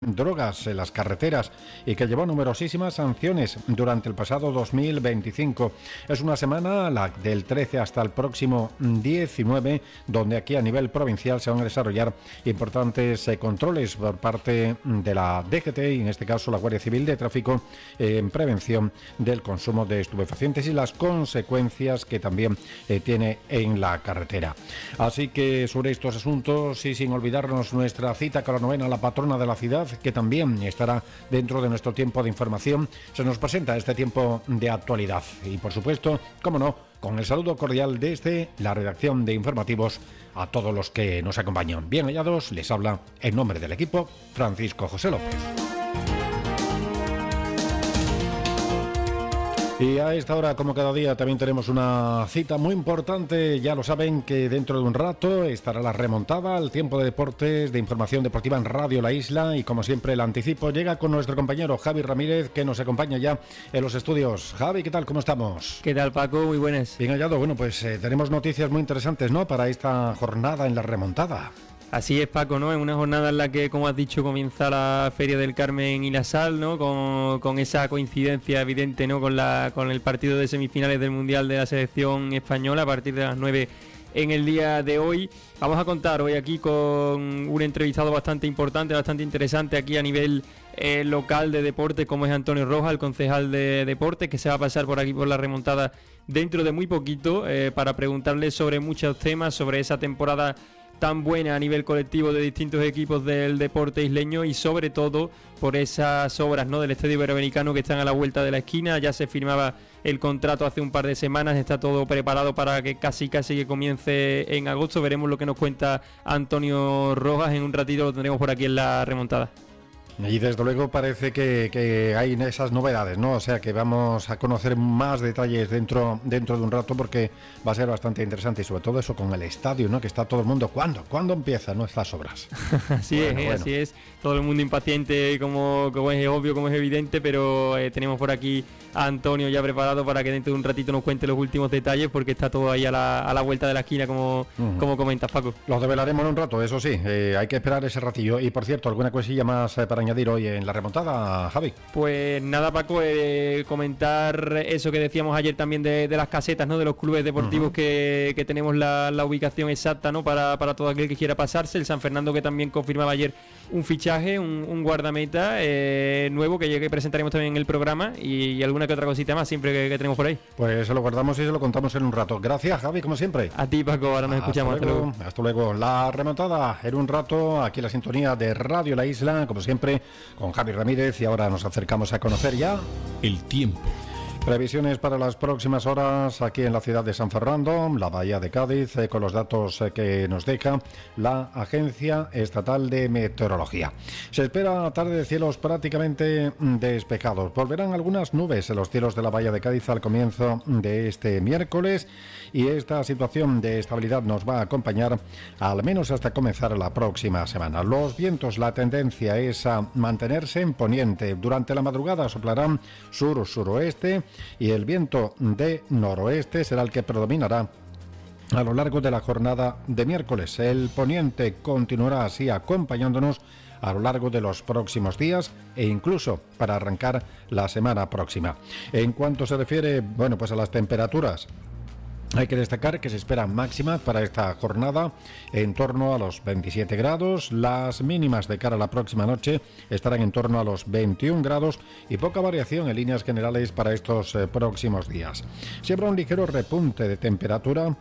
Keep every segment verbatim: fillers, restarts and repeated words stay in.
drogas en las carreteras y que llevó numerosísimas sanciones durante el pasado dos mil veinticinco. Es una semana, la del trece hasta el próximo diecinueve, donde aquí a nivel provincial se van a desarrollar importantes eh, controles por parte de la D G T y en este caso la Guardia Civil de Tráfico eh, en prevención del consumo de estupefacientes y las consecuencias que también eh, tiene en la carretera. Así que sobre estos asuntos y sin olvidarnos nuestra cita con la novena, la patrona de la ciudad, que también estará dentro de nuestro tiempo de información, se nos presenta este tiempo de actualidad. Y por supuesto, cómo no, con el saludo cordial desde la redacción de informativos a todos los que nos acompañan. Bien hallados, les habla en nombre del equipo Francisco José López. Y a esta hora, como cada día, también tenemos una cita muy importante. Ya lo saben que dentro de un rato estará la remontada, el tiempo de deportes, de información deportiva en Radio La Isla. Y como siempre, el anticipo llega con nuestro compañero Javi Ramírez, que nos acompaña ya en los estudios. Javi, ¿qué tal? ¿Cómo estamos? ¿Qué tal, Paco? Muy buenas. Bien hallado. Bueno, pues eh, tenemos noticias muy interesantes, ¿no?, para esta jornada en la remontada. Así es, Paco, ¿no? En una jornada en la que, como has dicho, comienza la Feria del Carmen y la Sal, ¿no? Con, con esa coincidencia evidente, ¿no? Con la con el partido de semifinales del Mundial de la selección española a partir de las nueve en el día de hoy. Vamos a contar hoy aquí con un entrevistado bastante importante, bastante interesante aquí a nivel eh, local de deporte, como es Antonio Rojas, el concejal de deporte, que se va a pasar por aquí por la remontada dentro de muy poquito eh, para preguntarle sobre muchos temas, sobre esa temporada tan buena a nivel colectivo de distintos equipos del deporte isleño y sobre todo por esas obras, ¿no?, del Estadio Iberoamericano que están a la vuelta de la esquina. Ya se firmaba el contrato hace un par de semanas, está todo preparado para que casi casi que comience en agosto. Veremos lo que nos cuenta Antonio Rojas, en un ratito lo tendremos por aquí en la remontada. Y desde luego parece que, que hay esas novedades, ¿no? O sea que vamos a conocer más detalles dentro, dentro de un rato, porque va a ser bastante interesante y sobre todo eso con el estadio, ¿no? Que está todo el mundo, ¿cuándo? ¿Cuándo empiezan, no, estas obras? Así bueno, es, bueno. así es. Todo el mundo impaciente, como, como es obvio, como es evidente, pero eh, tenemos por aquí a Antonio ya preparado para que dentro de un ratito nos cuente los últimos detalles, porque está todo ahí a la, a la vuelta de la esquina, como, uh-huh. como comentas, Paco. Lo develaremos en un rato, eso sí, eh, hay que esperar ese ratillo. Y por cierto, ¿alguna cosilla más eh, para añadir hoy en la remontada, Javi? Pues nada, Paco, eh, comentar eso que decíamos ayer también de, de las casetas, ¿no?, de los clubes deportivos, uh-huh. que, que tenemos la, la ubicación exacta, ¿no?, para, para todo aquel que quiera pasarse. El San Fernando, que también confirmaba ayer un fichaje, un, un guardameta eh, nuevo que, que presentaremos también en el programa, y, y alguna que otra cosita más siempre que, que tenemos por ahí. Pues se lo guardamos y se lo contamos en un rato. Gracias, Javi, como siempre. A ti, Paco, ahora nos hasta escuchamos. Luego, hasta luego. Hasta luego. La remontada en un rato, aquí la sintonía de Radio La Isla, como siempre, con Javi Ramírez, y ahora nos acercamos a conocer ya el tiempo. Previsiones para las próximas horas aquí en la ciudad de San Fernando, la bahía de Cádiz, eh, con los datos eh, que nos deja la Agencia Estatal de Meteorología. Se espera tarde de cielos prácticamente despejados. Volverán algunas nubes en los cielos de la bahía de Cádiz al comienzo de este miércoles, y esta situación de estabilidad nos va a acompañar al menos hasta comenzar la próxima semana. Los vientos, la tendencia es a mantenerse en poniente. Durante la madrugada soplarán sur-suroeste, y el viento de noroeste será el que predominará a lo largo de la jornada de miércoles. El poniente continuará así acompañándonos a lo largo de los próximos días e incluso para arrancar la semana próxima. En cuanto se refiere, bueno, pues a las temperaturas, hay que destacar que se esperan máximas para esta jornada en torno a los veintisiete grados, las mínimas de cara a la próxima noche estarán en torno a los veintiún grados y poca variación en líneas generales para estos eh, próximos días. Siempre un ligero repunte de temperatura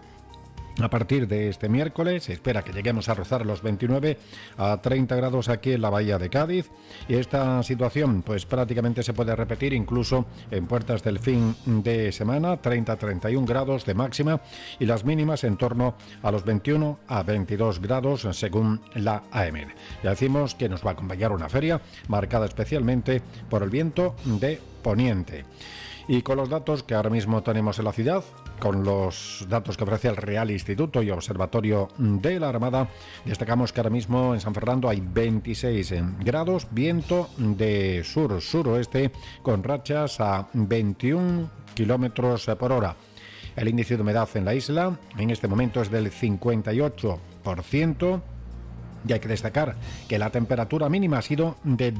a partir de este miércoles. Se espera que lleguemos a rozar los veintinueve a treinta grados aquí en la bahía de Cádiz, y esta situación pues prácticamente se puede repetir incluso en puertas del fin de semana, treinta a treinta y un grados de máxima y las mínimas en torno a los veintiuno a veintidós grados según la A E M E D. Ya decimos que nos va a acompañar una feria marcada especialmente por el viento de poniente. Y con los datos que ahora mismo tenemos en la ciudad, con los datos que ofrece el Real Instituto y Observatorio de la Armada, destacamos que ahora mismo en San Fernando hay veintiséis grados, viento de sur-suroeste con rachas a veintiún kilómetros por hora. El índice de humedad en la isla en este momento es del cincuenta y ocho por ciento Y hay que destacar que la temperatura mínima ha sido de